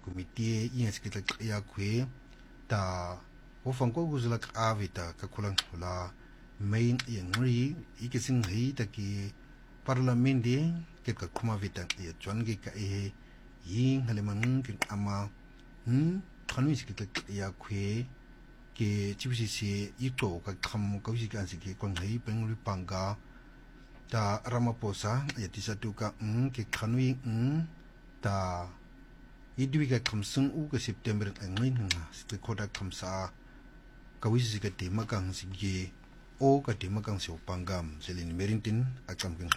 komite ingasikita ya kwe ta ofangko guzula avita kakulang la main yangri ikising hi taki parlamenti ke ka kuma vita ya chon ge ka yin halemang ke ama khanwi sikita ya kwe ke chibisi ito ka kham ka wisi kan sike kon hai pengri panga ta Ramaphosa ya tisatu ka ke khanwi ta idwi ka khamsung u ka September angai nga sike khoda khamsa ka wisi ka tema kang sike o ka tema kang se pangam selin merintin akam keng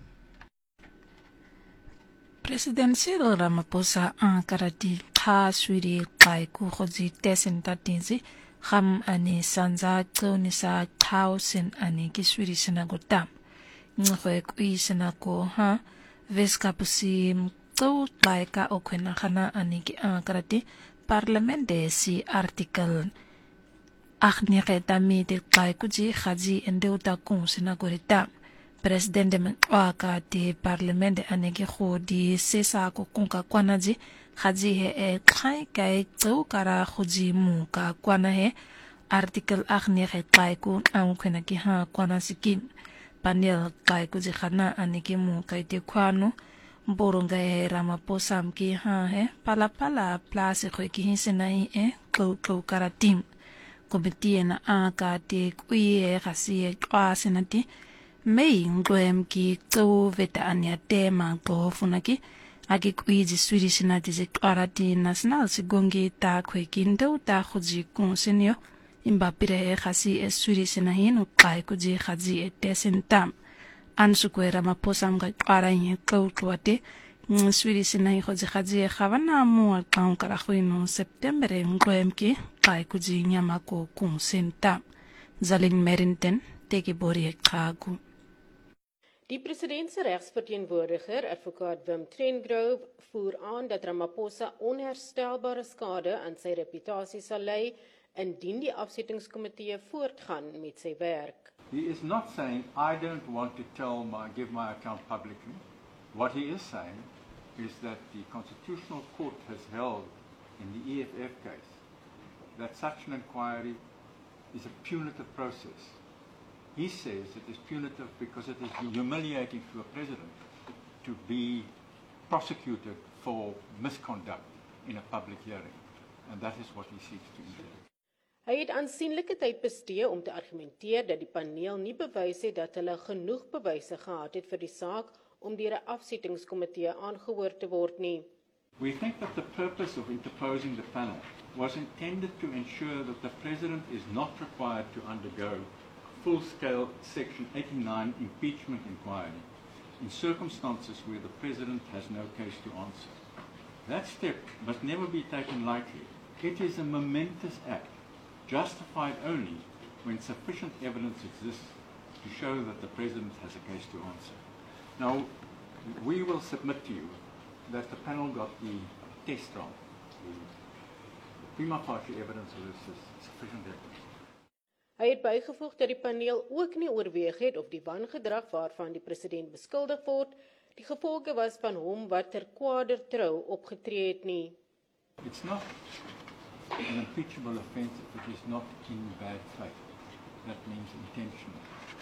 President Cyril Ramaphosa karati kha swiri kai ku khoji tesen tatinzi kham ani sanza tsoni sa thausen ani ki swiri sinagotam ngwe kui sinako ha veskapusi to laika okhena khana ani ki karati parlamente si article akhni qetami de kai ku ji khaji endeuta kun sinagorita Presidente waka di parliamente anegi khodi sesa ko kunka kwanaji khaji he khai kai tso kara khoji mu ka kwana he article akhni he kai ku ang khena ki ha kwana sikin panel kai ku ji khana anegi mu kai te kwano boronga he Ramaphosa ki ha he pala place kho ki hinsena hi ko kara tim komite na aka te kuye khasi kwa senati Mei ngwem ki tso veta anya tema to funaki agi kuiji Swedish na dizi klarati national sigongi ta kwe kindo ta khuji kun senyo imba pire khasi Swedish na hinu kai kuji khaji tesentam ansu kwe Ramaphosa mga klara nye kwate Swedish na khuji khaji khawana mu alkaun karakhwino September ngwem ki kai kuji nyamako kun sentam Zaling Merinten teki bori kagu. Die presidentse regsverteenwoordiger, advokaat Wim Trengove, voer aan dat Ramaphosa onherstelbare skade aan sy reputasie sal lei indien die afsettingskomitee voortgaan met sy werk. He is not saying I don't want to give my account publicly. What he is saying is that the Constitutional Court has held in the EFF case that such an inquiry is a punitive process. He says it is punitive because it is humiliating to a president to be prosecuted for misconduct in a public hearing. And that is what he seeks to do. Hy het aansienlike tyd bestee om te argumenteer dat die paneel nie bewys het dat hulle genoeg bewyse gehad het vir die saak om deur 'n afsettingskomitee aangehoor te word nie. We think that the purpose of interposing the panel was intended to ensure that the president is not required to undergo full-scale Section 89 impeachment inquiry in circumstances where the president has no case to answer. That step must never be taken lightly. It is a momentous act, justified only when sufficient evidence exists to show that the president has a case to answer. Now, we will submit to you that the panel got the test wrong. The prima facie evidence is sufficient evidence. Hy het bygevoeg dat die paneel ook nie oorweeg het of die wangedrag waarvan die president beskuldig word, die gevolge was van hom wat ter kwader trou opgetree het nie. It's not an impeachable offence if it is not in bad faith. That means intentional.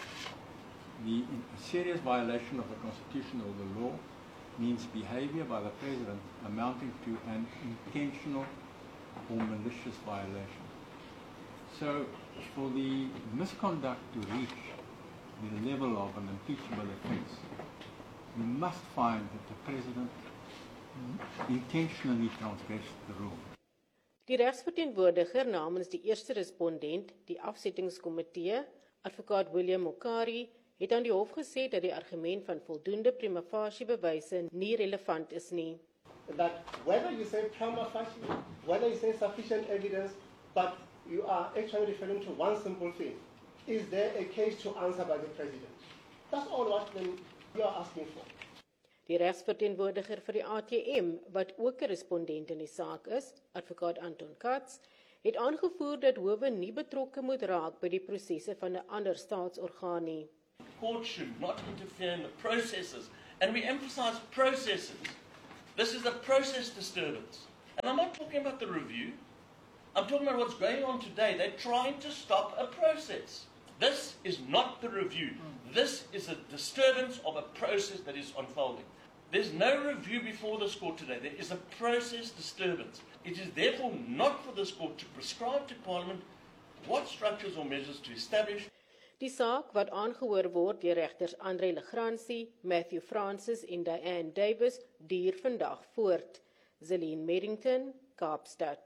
A serious violation of the Constitution or the law means behavior by the president amounting to an intentional or malicious violation. So, for the misconduct to reach the level of an impeachable offence, you must find that the president intentionally transgressed the rule. Die regsverteenwoordiger namens die eerste respondent, die afsettingskomitee, advokaat William Mokari, het aan die hof gesê dat die argument van voldoende prima facie bewyse nie relevant is nie. That whether you say prima facie, whether you say sufficient evidence, but you are actually referring to one simple thing. Is there a case to answer by the president? That's all what you are asking for. Die regsverteenwoordiger vir die ATM, wat ook 'n respondent in die saak is, advokaat Anton Katz, het aangevoer dat howe nie betrokke moet raak by die prosesse van 'n ander staatsorgaan nie. Court should not interfere in the processes, and we emphasize processes. This is a process disturbance. And I'm not talking about the review. I'm talking about what's going on today. They're trying to stop a process. This is not the review. This is a disturbance of a process that is unfolding. There's no review before this court today. There is a process disturbance. It is therefore not for this court to prescribe to Parliament what structures or measures to establish. Die saak wat aangehoor word deur regters André Legrandsie, Matthew Francis en Diane Davis duur vandag voort. Zelene Merrington, Kaapstad.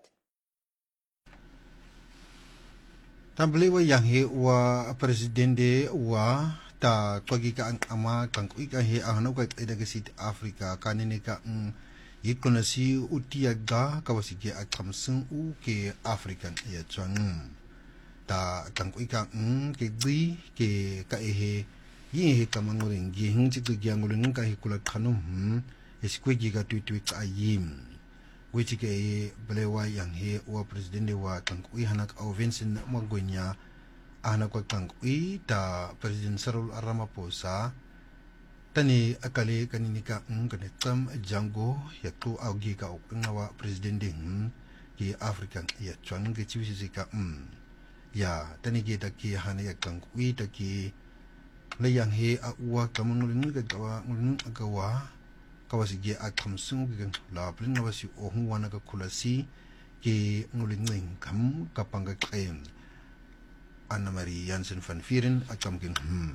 Tambalewa yang he wa presidente wa ta togi ka ang ama kang ika he ahna ka ida ka sit Africa kanene ka yikonasi utiaga kawasiki akamsung u ke African ya chang ta kang ika ke gri ke ka he yi he kamanguring gi hing chi gi anguling ka he kula khanum eskwegi ka tuitui ka yim which ke balewa yang he wa president wa kang hanak au Vincent Magwenya anak ko kang ta president Cyril Ramaphosa tani akale kanini ka kanetam jango ya tu augi ka ngawa president ki African ya chang ke chiwisi ka ya tani ke ta ki hana ya kang ta ki la yang he wa kamangulin ka wa kawasigi akamsung ki la prin wasi ohun wana ka kulasi ki ngulin kam kapanga kaem Anna Marie Jansen van Vieren akamkin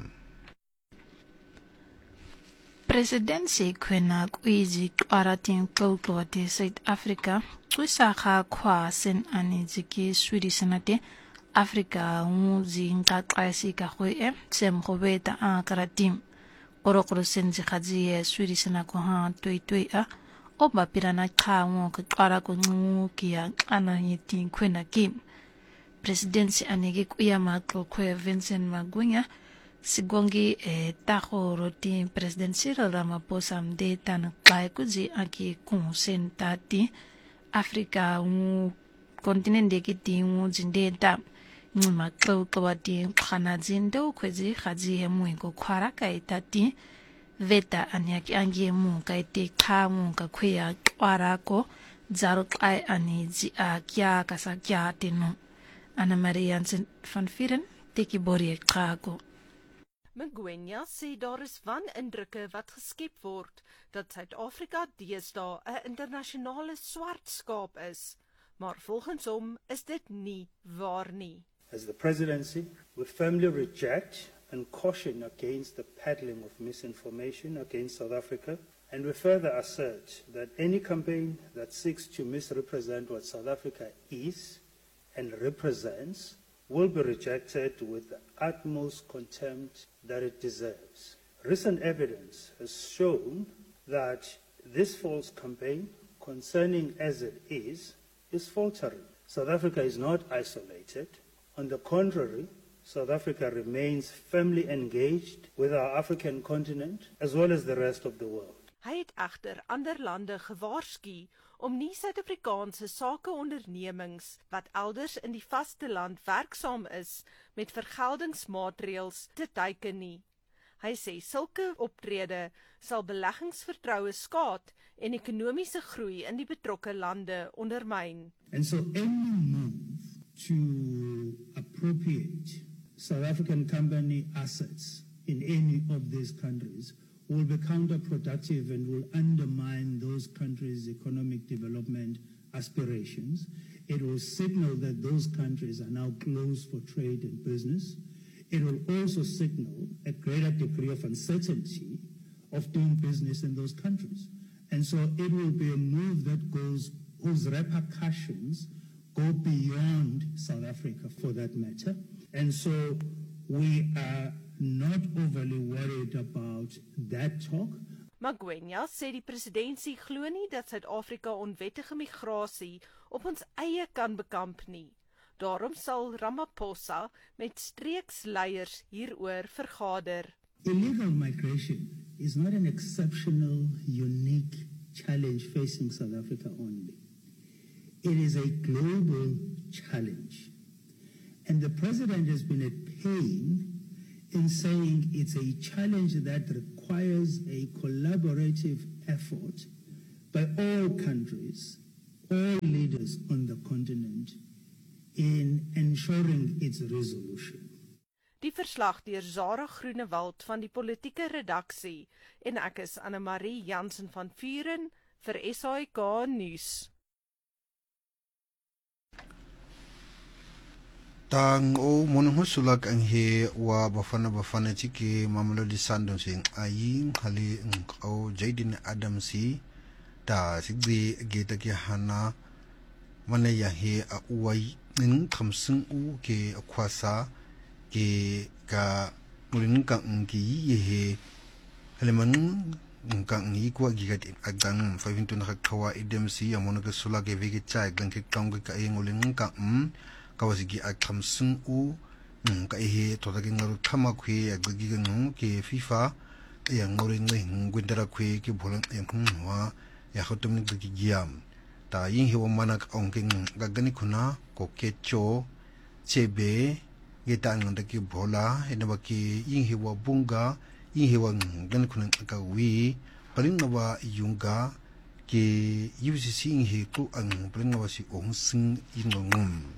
Presidency kwena kwizi kwaratin kulkwate South Africa twisaka kwa sen aniziki Swedish nate Africa nguzi nkaqasi ka khwe semkhobeta akaratim orokoro senzi khazi Swedish na ko ha toitoi a oba pirana khawo ka kwara ko nguki ya ana yiti kwena kim Presidency anege kuyama kwe Vincent Magwenya sigongi taho roti President Cyril Ramaphosa mde tan kai kuzi aki kunsen tati Afrika kontinente kiti jinde ta nguma kwati khana zindo kwezi khazi hemu ko khwara kai tati veta anyaki angie mu kai te khamu ka khya kwara ko zaro kai ani ji a kya kasa kya tenu Anna Marie Jansen van Vieren teki borie krago. Magwenya sê daar is wanindrukke wat geskep word dat Suid-Afrika deesdae 'n internasionale swart skaap is, maar volgens hom is dit nie waar nie. As the presidency would firmly reject and caution against the peddling of misinformation against South Africa, and we further assert that any campaign that seeks to misrepresent what South Africa is and represents will be rejected with the utmost contempt that it deserves. Recent evidence has shown that this false campaign, concerning as it is faltering. South Africa is not isolated. On the contrary, South Africa remains firmly engaged with our African continent as well as the rest of the world. Hy het egter ander lande gewaarsku om nie Suid-Afrikaanse sakeondernemings wat elders in die vasteland werksaam is met vergeldingsmaatreëls te teiken nie. Hy sê sulke optrede sal beleggingsvertroue skaad en ekonomiese groei in die betrokke lande ondermyn. And so any move to appropriate South African company assets in any of these countries will be counterproductive and will undermine those countries' economic development aspirations. It will signal that those countries are now closed for trade and business. It will also signal a greater degree of uncertainty of doing business in those countries. And so it will be a move that whose repercussions go beyond South Africa for that matter. And so we are not overly worried about that talk. Magwenya sê die presidentsie glo nie dat Suid-Afrika onwettige migrasie op ons eie kan bekamp nie. Daarom sal Ramaphosa met streeksleiers hieroor vergader. Illegal migration is not an exceptional, unique challenge facing South Africa only. It is a global challenge. And the president has been at pain in saying it's a challenge that requires a collaborative effort by all countries all leaders on the continent in ensuring its resolution. Die verslag deur Zara Groenewald van die politieke redaksie en ek is Anne-Marie Jansen van Vuren vir SAK nuus. Tang o monong sulak ang he wa bafana chiki Mamelodi Sundowns sing ayi hali o Jaden Adamsi ta sigdi geta ki hana mana ya he a uwai ning khamsung u ke akwasa ke ka mulin ka ngi he haleman ngkang ni kwa gigat agang 5 na kawa idemsi amona ka sulak e vigi chai gang ke tong ka ngulin ka kawasigi akhamsung u ka he to da ngaro thama khwe aggi ngong ke FIFA ya ngore ngai ngwindara khwe ke bolang ngwa ya khotum ni gi giam ta yin he wamana ongking gagani khuna ko ke cho chebe getan nganda ki bola ena baki yin he wa bunga yin he wa ngani khuna ka wi paling wa yunga ke UCC yin he ku ang paling wa si ong sing ingongum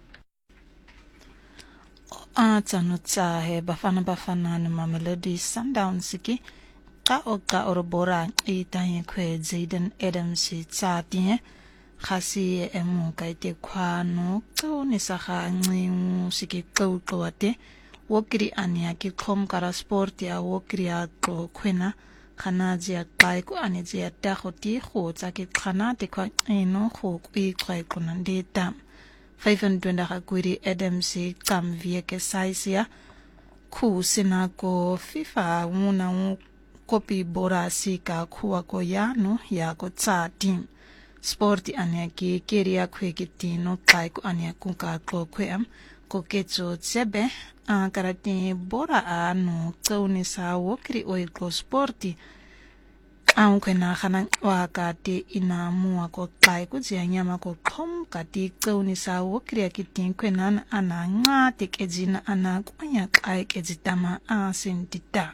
Tsanutsa he bafana ni Mamelodi Sundowns ki ka orobora itanye kwe Jaden Adams tsa tie khasi emu kaite kwano ko ni saha ngingu siki kwate wokri ania ki khom kara sport ya wokri a ko khwena khana jia kai ko ani jia ta khoti kho tsa ki khana te kwa eno kho kwi kai kunande tam 25 kwiri Adams kamvie ke saisia ku sinako FIFA una kopi bora sika kuwa ko yano ya ko tsa team sport ania ki keria kwekitino kai ko ania kunka ko kwem ko ketso tsebe karate bora anu tsauni sa wokri oiko sporti aunque na khana wa kati ina mua ko kai ku jia nyama ko khom kati tsauni sa wokri akitin kwenan ana nga tekejina ana kwanya kai kejitama sentita.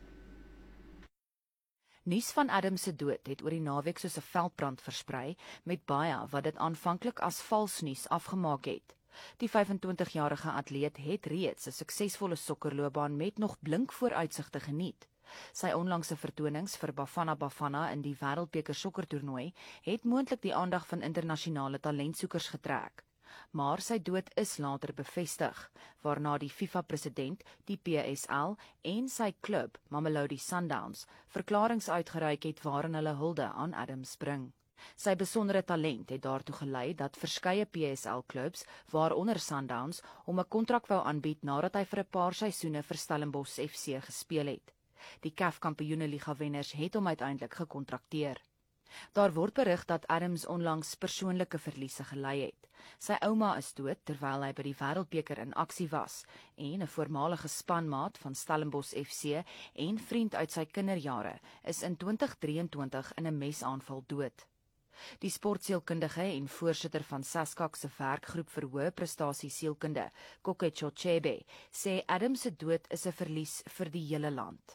Nuus van Adams se dood het oor die naweek soos 'n veldbrand versprei met baie wat dit aanvanklik as vals nuus afgemaak het. Die 25-jarige atleet het reeds 'n suksesvolle sokkerloopbaan met nog blink vooruitsigte geniet. Sy onlangse vertonings vir Bafana in die Wêreldbeker sokkertoernooi het moontlik die aandag van internasionale talentsoekers getrek. Maar sy dood is later bevestig, waarna die FIFA-president, die PSL en sy klub, Mamelodi Sundowns, verklaringe uitgereik het waarin hulle hulde aan Adams bring. Sy besondere talent het daartoe gelei dat verskeie PSL-klubs, waaronder Sundowns, hom 'n kontrak wou aanbied nadat hy vir 'n paar seisoene vir Stellenbosch FC gespeel het. Die CAF Kampioeneliga-wenners het hom uiteindelik gekontrakteer. Daar word berig dat Adams onlangs persoonlike verliese gelei het. Sy ouma is dood terwyl hy by die Wêreldbeker in aksie was en 'n voormalige spanmaat van Stellenbosch FC en vriend uit sy kinderjare is in 2023 in 'n mesaanval dood. Die sportsielkundige en voorsitter van SASCAC se werkgroep vir hoë prestasie sielkunde, Kokecho Chebe, sê Adams se dood is 'n verlies vir die hele land.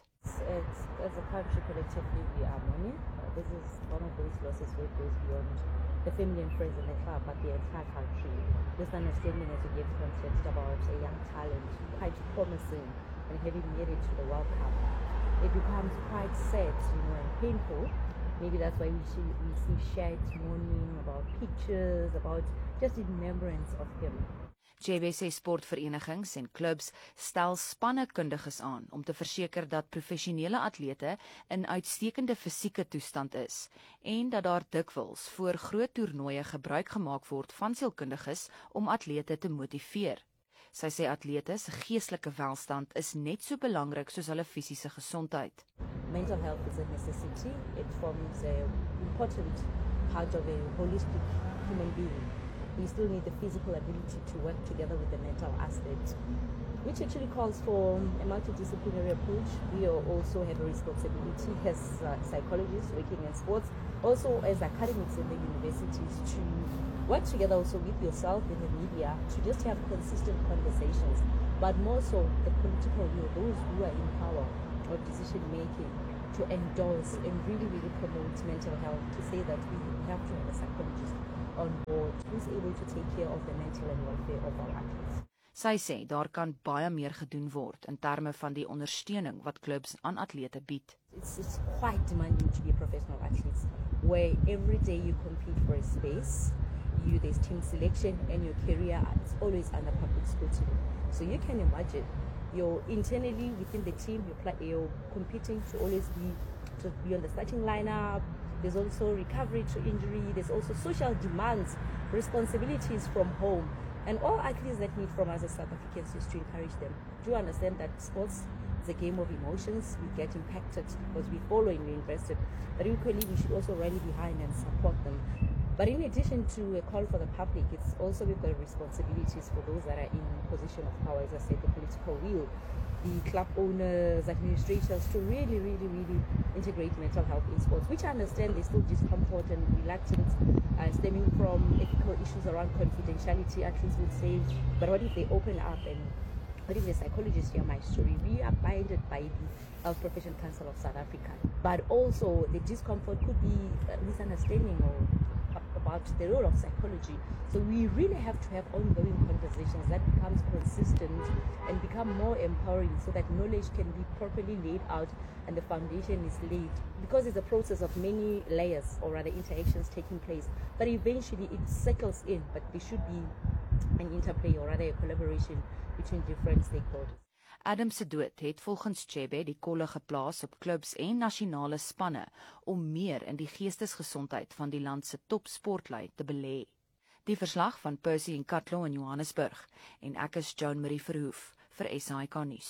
As a country collectively we are mourning. This is one of those losses where it goes beyond the family and friends in the club, but the entire country. This understanding as we give context about a young talent, quite promising, and having made it to the World Cup. It becomes quite sad, and painful. Maybe that's why we see shared mourning about pictures, about just in remembrance of him. JBC sportverenigings en klubs stel spanne kundiges aan om te verseker dat professionele atlete in uitstekende fisieke toestand is en dat daar dikwels voor groot toernooie gebruik gemaak word van sielkundiges om atlete te motiveer. Sy sê atlete se geestelike welstand is net so belangrik soos hulle fisiese gesondheid. Mental health is a necessity. It forms an important part of a holistic human being. You still need the physical ability to work together with the mental aspect, which actually calls for a multidisciplinary approach. We also have a responsibility as psychologists working in sports, also as academics in the universities, to work together also with yourself in the media to just have consistent conversations, but more so the political will, those who are in power of decision making, to endorse and really promote mental health, to say that we have to have a psychologist on board who's able to take care of the mental and welfare of our athletes. Sy sê daar kan baie meer gedoen word in terme van die ondersteuning wat klubs aan atlete bied. It's quite demanding to be a professional athlete, where every day you compete for a space, there's team selection, and your career is always under public scrutiny. So you can imagine, you're internally within the team, you're competing to always be on the starting lineup. There's also recovery to injury. There's also social demands, responsibilities from home. And all athletes that need from us as South Africans is to encourage them. Do understand that sports is a game of emotions. We get impacted because we follow and we invested. But equally, we should also rally behind and support them. But in addition to a call for the public, it's also we've got responsibilities for those that are in position of power, as I said, the political will, the club owners, administrators, to really, really, really integrate mental health in sports, which I understand there's still discomfort and reluctance stemming from ethical issues around confidentiality, athletes would say. But what if they open up, and what if the psychologists hear my story? We are binded by the Health Profession Council of South Africa. But also the discomfort could be misunderstanding about the role of psychology. So we really have to have ongoing conversations that becomes consistent and become more empowering, so that knowledge can be properly laid out and the foundation is laid. Because it's a process of many layers, or rather interactions taking place, but eventually it settles in. But there should be an interplay, or rather a collaboration between different stakeholders. Adam se dood het volgens Chebe die kolle geplaas op klubs en nasionale spanne om meer in die geestesgesondheid van die land se topsportlui te belê. Die verslag van Percy en Katlo in Johannesburg, en ek is Joan Marie Verhoef vir SAK nuus.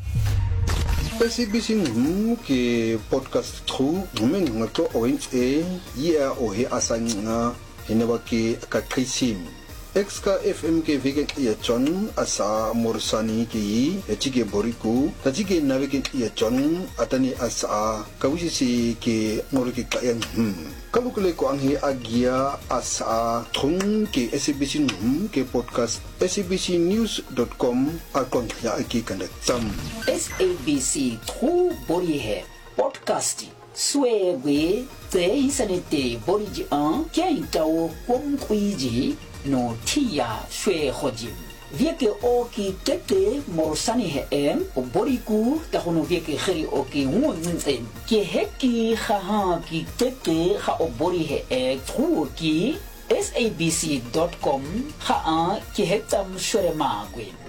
SABC ke podcast true men ngato orange ya o he asanga hinaba ke kakrisim Exka FM ke vegan ya John asa morsani ki etike boriku tajike navike ya John atani asa kawisi ke ngorike kayan kalukule ko anghi agia asa thung ke SABC ke podcast sabcnews.com akon ya aki kandak tam SABC true bori he podcasting swebe te insanete boriji an kaitao komkwiji no tia shwe khojim vieke oki tete morsani he boriku ta hono vieke kheri oki ngunzen ke heki kha ki tete kha obori he truki sabc.com kha ki hetam shwe magwe